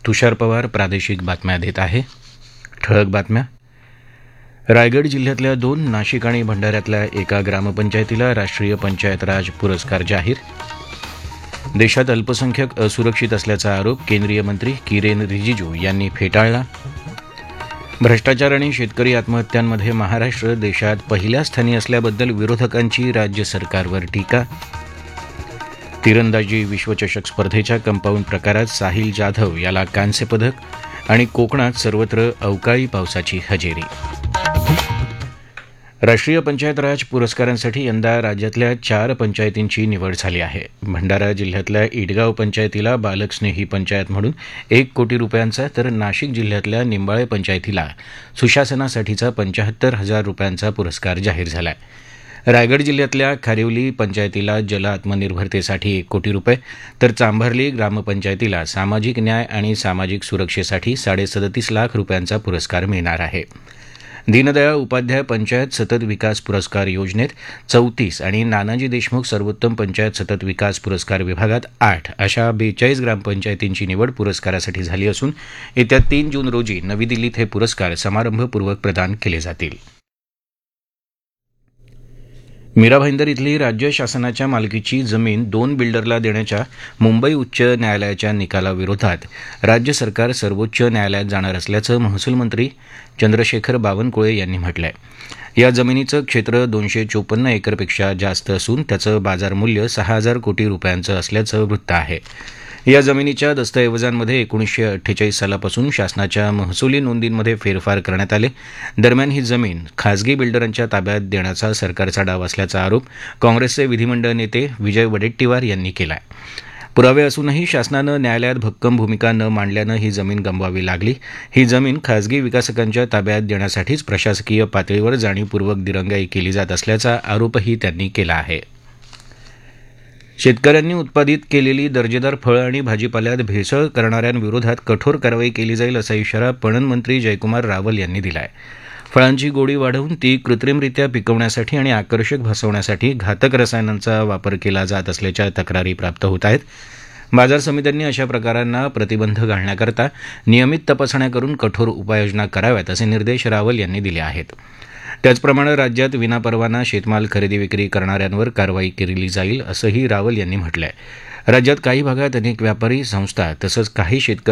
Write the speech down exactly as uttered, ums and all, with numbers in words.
तुषार पवार प्रादेशिक बातम्या देत आहे. ठळक बातम्या. रायगड जिल्ह्यातल्या दोन, नाशिक आणि भंडाऱ्यातल्या एका ग्रामपंचायतीला राष्ट्रीय पंचायत राज पुरस्कार जाहीर. देशात अल्पसंख्याक असुरक्षित असल्याचा आरोप केंद्रीय मंत्री किरेन रिजिजू यांनी फेटाळला. भ्रष्टाचार आणि शेतकरी आत्महत्यांमध्ये महाराष्ट्र देशात पहिल्या स्थानी असल्याबद्दल विरोधकांची राज्य सरकारवर टीका. तिरंदाजी विश्वचषक स्पर्धेच्या कंपाऊंड प्रकारात साहिल जाधव याला कांस्य पदक आणि कोकणात सर्वत्र अवकाळी पावसाची हजेरी. राष्ट्रीय पंचायत राज पुरस्कारांसाठी यंदा राज्यातल्या चार पंचायतींची निवड झाली आहे. भंडारा जिल्ह्यातल्या इटगाव पंचायतीला बालकस्नेही पंचायत म्हणून एक कोटी रुपयांचा तर नाशिक जिल्ह्यातल्या निंबाळे पंचायतीला सुशासनासाठीचा पंचाहत्तर हजार रुपयांचा पुरस्कार जाहीर झाला आहे. रायगड जिल्ह्यातल्या खारिवली पंचायतीला जल आत्मनिर्भरतेसाठी एक कोटी रुपये तर चांभारली ग्रामपंचायतीला सामाजिक न्याय आणि सामाजिक सुरक्षेसाठी साडेसदतीस लाख रुपयांचा पुरस्कार मिळणार आहे. दीनदयाळ उपाध्याय पंचायत सतत विकास पुरस्कार योजनेत चौतीस आणि नानाजी देशमुख सर्वोत्तम पंचायत सतत विकास पुरस्कार विभागात आठ अशा बेचाळीस ग्रामपंचायतींची निवड पुरस्कारासाठी झाली असून येत्या तीन जून रोजी नवी दिल्लीत हे पुरस्कार समारंभपूर्वक प्रदान केले जातील. मीरा भाईंदर इथली राज्य शासनाच्या मालकीची जमीन दोन बिल्डरला देण्याच्या मुंबई उच्च न्यायालयाच्या निकालाविरोधात राज्य सरकार सर्वोच्च न्यायालयात जाणार असल्याचं महसूल मंत्री चंद्रशेखर बावनकुळे यांनी म्हटलं आहे. या जमिनीचं क्षेत्र दोनशे चोपन्न एकरपेक्षा जास्त असून त्याचं बाजारमूल्य सहा हजार कोटी रुपयांचं असल्याचं वृत्त आहे. या जमिनीच्या दस्तऐवजांमध्ये एकोणीसशे अठ्ठेचाळीस सालापासून शासनाच्या महसुली नोंदींमध्ये फेरफार करण्यात आले. दरम्यान ही जमीन खासगी बिल्डरांच्या ताब्यात देण्याचा सरकारचा डाव असल्याचा आरोप काँग्रेसचे विधिमंडळ नेते विजय वडेट्टीवार यांनी केला आहे. पुरावे असूनही शासनानं न्यायालयात भक्कम भूमिका न मांडल्यानं ही जमीन गमवावी लागली. ही जमीन खासगी विकासकांच्या ताब्यात देण्यासाठीच प्रशासकीय पातळीवर जाणीवपूर्वक दिरंगाई केली जात असल्याचा आरोपही त्यांनी केला आहे. शेतकऱ्यांनी उत्पादित केलेली दर्जेदार फळं आणि भाजीपाल्यात भेसळ करणाऱ्यांविरोधात कठोर कारवाई केली जाईल असा इशारा पणन मंत्री जयकुमार रावल यांनी दिला आहे. फळांची गोडी वाढवून ती कृत्रिमरित्या पिकवण्यासाठी आणि आकर्षक भासवण्यासाठी घातक रसायनांचा वापर केला जात असल्याच्या तक्रारी प्राप्त होत आहेत. बाजार समित्यांनी अशा प्रकारांना प्रतिबंध घालण्याकरता नियमित तपासण्या करून कठोर उपाययोजना कराव्यात असे निर्देश रावल यांनी दिले आहेत. त्याचप्रमाणे राज्यात विनापरवाना शेतमाल खरेदी विक्री करणाऱ्यांवर कारवाई केली जाईल असंही रावल यांनी म्हटलं आहे. राज्यात काही भागात अनेक व्यापारी संस्था तसंच काही शेतकरी